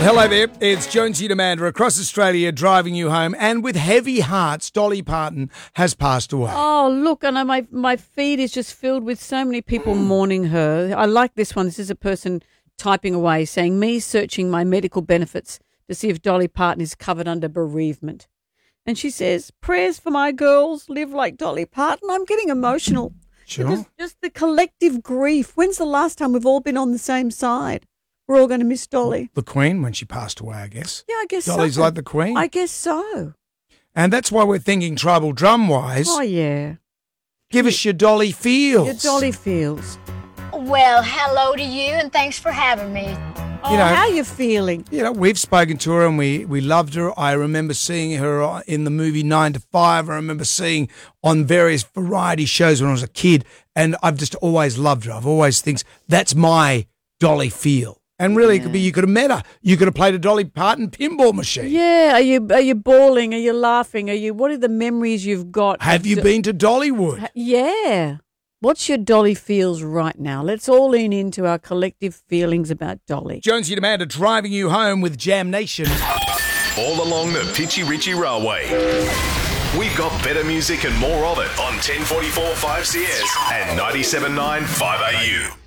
Hello there, it's Jonesy and Amanda across Australia driving you home, and with heavy hearts, Dolly Parton has passed away. Oh, look, and my feed is just filled with so many people mourning her. I like this one. This is a person typing away saying, me searching my medical benefits to see if Dolly Parton is covered under bereavement. And she says, prayers for my girls, live like Dolly Parton. I'm getting emotional. Sure. Because just the collective grief. When's the last time we've all been on the same side? We're all going to miss Dolly. The Queen, when she passed away, I guess. Yeah, I guess Dolly's so. like the Queen. I guess so. And that's why we're thinking tribal drum-wise. Oh, yeah. Give us your Dolly feels. Your Dolly feels. Well, hello to you, and thanks for having me. Oh, how are you feeling? You know, we've spoken to her and we loved her. I remember seeing her in the movie 9 to 5. I remember seeing on various variety shows when I was a kid, and I've just always loved her. I've always thinks that's my Dolly feel. And really, it could be you could have met her. You could have played a Dolly Parton pinball machine. Yeah, are you bawling? Are you laughing? What are the memories you've got? Have you been to Dollywood? Yeah. What's your Dolly feels right now? Let's all lean into our collective feelings about Dolly. Jonesy and Amanda driving you home with Jam Nation. All along the Pitchy Ritchie Railway. We've got better music and more of it on 1044 5CS and 97.9 5AU.